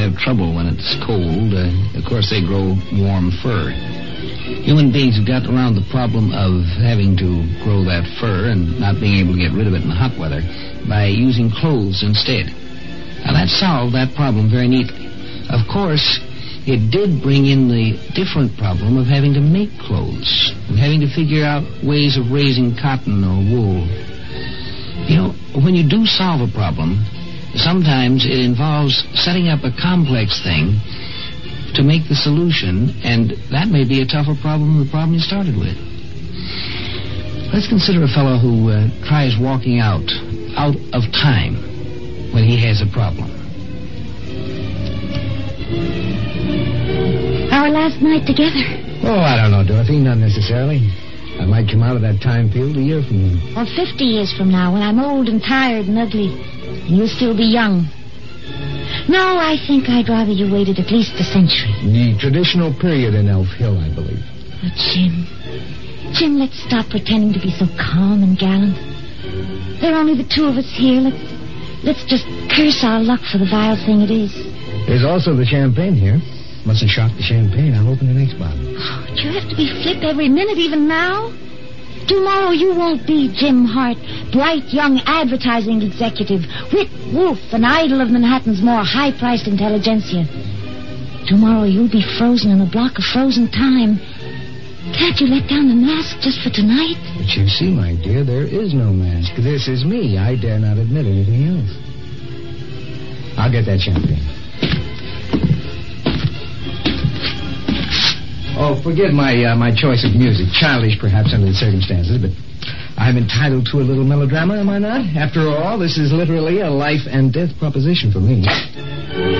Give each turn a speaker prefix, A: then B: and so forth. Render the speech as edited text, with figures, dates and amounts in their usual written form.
A: have trouble when it's cold. Of course, they grow warm fur. Human beings have got around the problem of having to grow that fur and not being able to get rid of it in hot weather by using clothes instead. Now, that solved that problem very neatly. Of course, it did bring in the different problem of having to make clothes and having to figure out ways of raising cotton or wool. You know, when you do solve a problem, sometimes it involves setting up a complex thing to make the solution, and that may be a tougher problem than the problem you started with. Let's consider a fellow who tries walking out of time when he has a problem.
B: Our last night together.
C: Oh, I don't know, Dorothy. Not necessarily. I might come out of that time field a year from now.
B: Or 50 years from now, when I'm old and tired and ugly, and you'll still be young. No, I think I'd rather you waited at least a century.
C: The traditional period in Elf Hill, I believe.
B: But, Jim, let's stop pretending to be so calm and gallant. There are only the two of us here. Let's just curse our luck for the vile thing it is.
C: There's also the champagne here. Mustn't shock the champagne. I'll open the next bottle.
B: Oh, do you have to be flip every minute, even now? Tomorrow you won't be Jim Hart, bright young advertising executive, wit wolf, and idol of Manhattan's more high-priced intelligentsia. Tomorrow you'll be frozen in a block of frozen time. Can't you let down the mask just for tonight?
C: But you see, my dear, there is no mask. This is me. I dare not admit anything else. I'll get that champagne. Oh, forgive my choice of music. Childish, perhaps, under the circumstances, but I'm entitled to a little melodrama, am I not? After all, this is literally a life and death proposition for me.